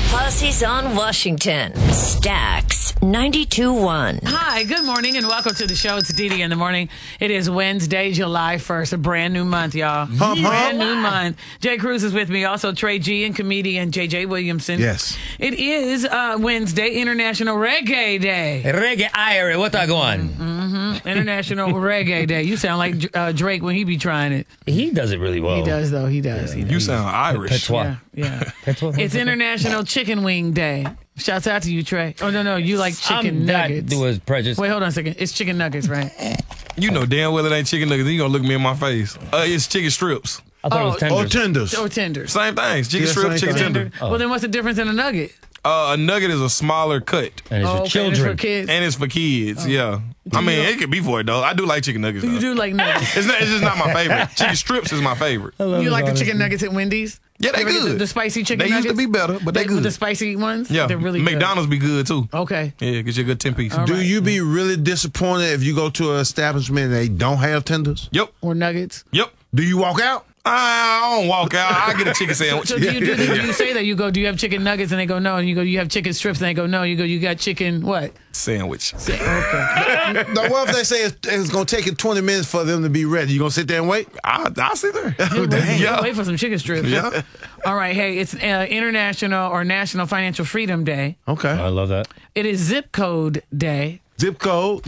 Posse's on Washington. Stax 92.1. Hi, good morning and welcome to the show. It's Dee in the morning. It is Wednesday, July 1st, a brand new month, y'all. Brand new month. Jay Cruz is with me. Also, Trey G and comedian JJ Williamson. Yes. It is Wednesday, International Reggae Day. Reggae Irish, what I go on? International Reggae Day. You sound like Drake when he be trying it. He does it really well. He does, though. He does. You sound Irish. Patois. Yeah. Patois. It's International Chicken Wing Day. Shouts out to you, Trey. Oh, no, you like chicken nuggets. That was prejudice. Wait, hold on a second. It's chicken nuggets, right? You know damn well it ain't chicken nuggets. You gonna look me in my face. It's chicken strips. I thought it was tenders. Tenders. Or tenders. Same things. Chicken strips, chicken tender. Well, then what's the difference in a nugget? A nugget is a smaller cut. And it's for Okay, children. it's for kids. And it's for kids, yeah. I mean, it could be for it, though. I do like chicken nuggets, though. You do like nuggets. It's just not my favorite. Chicken strips is my favorite. You like the chicken nuggets at Wendy's? Yeah, they You ever get good. The spicy chicken They nuggets? used to be better, but they good. The spicy ones? Yeah. They're really good. McDonald's be good, too. Okay. Yeah, get you a good 10-piece. All Do right. you be really disappointed if you go to an establishment and they don't have tenders? Yep. Or nuggets? Yep. Do you walk out? I don't walk out. I get a chicken sandwich. So do you say that? You go, do you have chicken nuggets? And they go, no. And you go, you have chicken strips? And they go, no. You go, you got chicken what? Sandwich. Okay. Now, what if they say it's going to take it 20 minutes for them to be ready? You going to sit there and wait? I'll sit there. Yeah. Wait for some chicken strips. Yeah. All right. Hey, it's International or National Financial Freedom Day. Okay. I love that. It is Zip Code Day. Zip code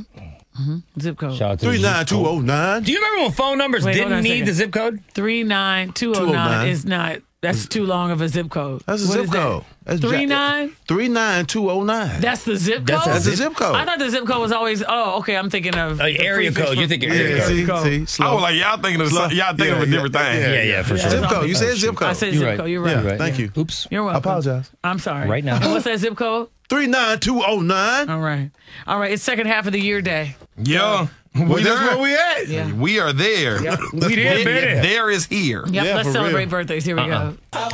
Zip code. Shout out to 39209. Do you remember when phone numbers Wait, hold on didn't a need second. the zip code? 39209 is not. That's too long of a zip code. That's a What zip is that? code. That's 39209. That's the zip code? That's a zip code. I thought the zip code was always, okay, I'm thinking of... Area code. You're thinking area Yeah, code. see, I slow. was like, y'all thinking of a different thing. Yeah, for sure. Zip code. You said zip code. I said You're zip right. code. You're Yeah, right. thank you. Oops. You're I welcome. apologize. I'm sorry. Right now. And what's that zip code? 39209. All right. It's second half of the year day. Yeah. Well, that's where we at. Yeah. We are there. We did, baby. There is here. Yep, Yeah, let's for celebrate real. birthdays. Here we go.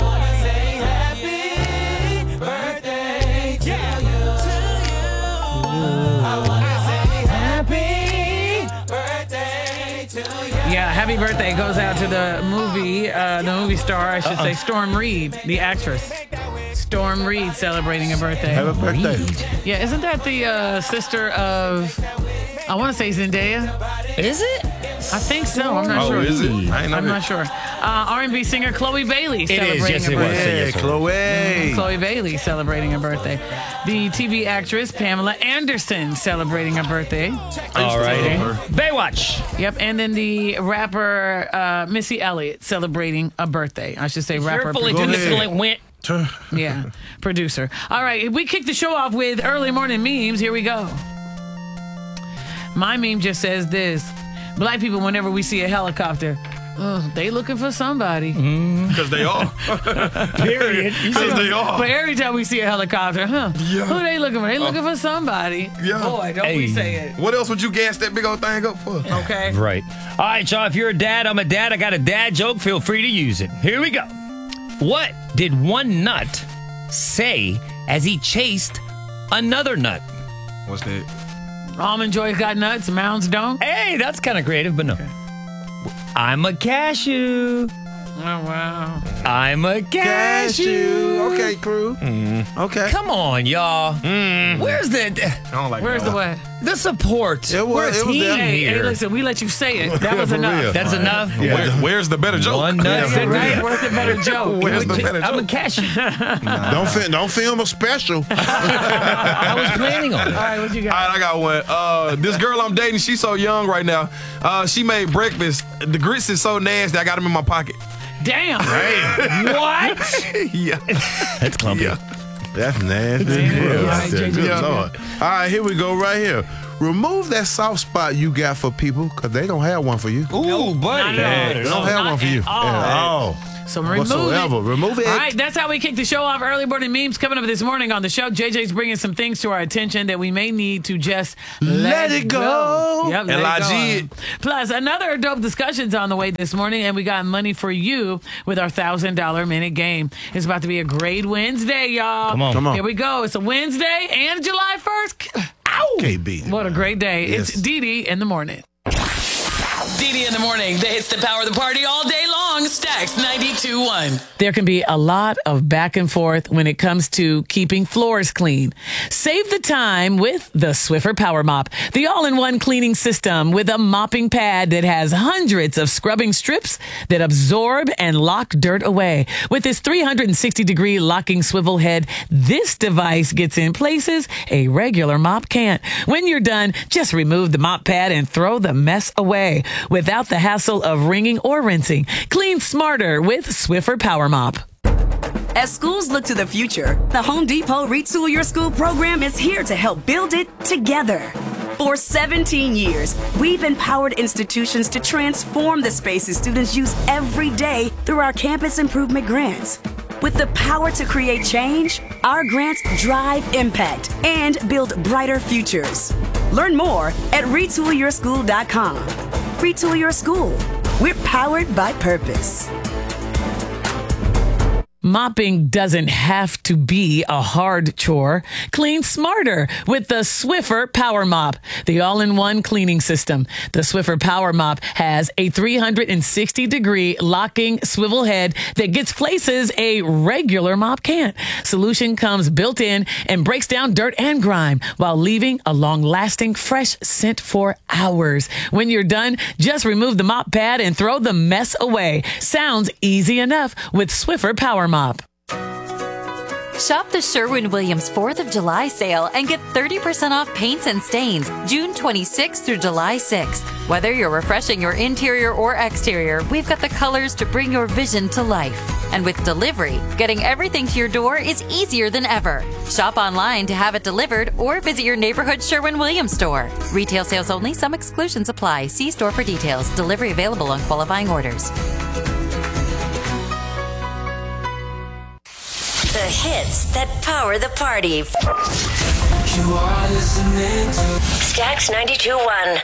Yeah, happy birthday goes out to the movie star, I should say, Storm Reed, the actress. Storm Reed celebrating a birthday. Happy birthday. Yeah, isn't that the sister of, I want to say Zendaya? Is it? I think so. I'm not Oh, sure. is it? I ain't know I'm that. not sure. R&B singer Chloe Bailey is. celebrating Yes, a it was. birthday. Hey, Yes, sir. Chloe. Chloe Bailey celebrating a birthday. The TV actress Pamela Anderson celebrating a birthday. All right. Baywatch. Yep, and then the rapper Missy Elliott celebrating a birthday. I should say rapper. Carefully producer. to the slant went. Yeah, producer. All right, we kick the show off with early morning memes. Here we go. My meme just says this. Black people, whenever we see a helicopter, they looking for somebody. Because they are. Period. Because they are. But every time we see a helicopter, who they looking for? They looking for somebody. Yeah. Boy, don't we Hey. say it. What else would you gas that big old thing up for? Okay. Right. All right, y'all. If you're a dad, I'm a dad. I got a dad joke. Feel free to use it. Here we go. What did one nut say as he chased another nut? What's that? Almond Joy's got nuts, Mounds don't. Hey, that's kind of creative, but no. I'm a cashew. Oh, wow. I'm a cashew. Okay, crew. Okay. Come on, y'all. Where's I don't like Where's that. the what? the support? It was- We're a it was team there. Hey, here. listen, we let you say it. That was for enough. real. That's enough. Where's the better joke? One nut. That ain't worth a better joke. Where's the better I'm a joke? cashew. Don't film a special. I was planning on All it. right, what you got? All right, I got one. This girl I'm dating, she's so young right now. She made breakfast. The grits is so nasty, I got them in my pocket. Damn. What? Yeah. That's clumpy. That's nasty. Damn. Good. All right, Good JJ. Lord. All right, here we go right here. Remove that soft spot you got for people because they don't have one for you. Ooh, buddy. They don't have one for you. at all. At all. So remove Whatsoever. it. Remove it. All right, that's how we kick the show off. Early morning memes coming up this morning on the show. JJ's bringing some things to our attention that we may need to just Let it go. Yep, let L.I.G. it go. Plus, another dope discussion's on the way this morning, and we got money for you with our $1,000 minute game. It's about to be a great Wednesday, y'all. Come on. Come on. Here we go. It's a Wednesday and July 1st. Ow. Can't beat it. What a great day. Yes. It's Dee Dee in the morning. Dee Dee in the morning. That hits the power of the party all day long. on Stacks 92.1. There can be a lot of back and forth when it comes to keeping floors clean. Save the time with the Swiffer Power Mop, the all-in-one cleaning system with a mopping pad that has hundreds of scrubbing strips that absorb and lock dirt away. With its 360-degree locking swivel head, this device gets in places a regular mop can't. When you're done, just remove the mop pad and throw the mess away without the hassle of wringing or rinsing. Clean smarter with Swiffer Power Mop. As schools look to the future, the Home Depot Retool Your School program is here to help build it together. For 17 years, we've empowered institutions to transform the spaces students use every day through our campus improvement grants. With the power to create change, our grants drive impact and build brighter futures. Learn more at retoolyourschool.com. Retool Your School. We're powered by purpose. Mopping doesn't have to be a hard chore. Clean smarter with the Swiffer Power Mop, the all-in-one cleaning system. The Swiffer Power Mop has a 360-degree locking swivel head that gets places a regular mop can't. Solution comes built in and breaks down dirt and grime while leaving a long-lasting fresh scent for hours. When you're done, just remove the mop pad and throw the mess away. Sounds easy enough with Swiffer Power Mop. Shop the Sherwin-Williams 4th of July sale and get 30% off paints and stains June 26th through July 6th. Whether you're refreshing your interior or exterior, we've got the colors to bring your vision to life. And with delivery, getting everything to your door is easier than ever. Shop online to have it delivered or visit your neighborhood Sherwin-Williams store. Retail sales only. Some exclusions apply. See store for details. Delivery available on qualifying orders. The hits that power the party. You are listening to Stacks 92.1.